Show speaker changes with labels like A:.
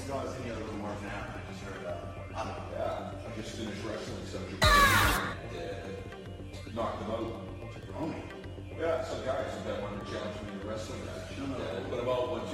A: John Cena a little more than that. I just heard
B: Yeah, I just finished wrestling some knocked him out.
A: Jabroni.
B: Yeah, some guy wanted to challenge me in a wrestling match.
A: No.
B: But about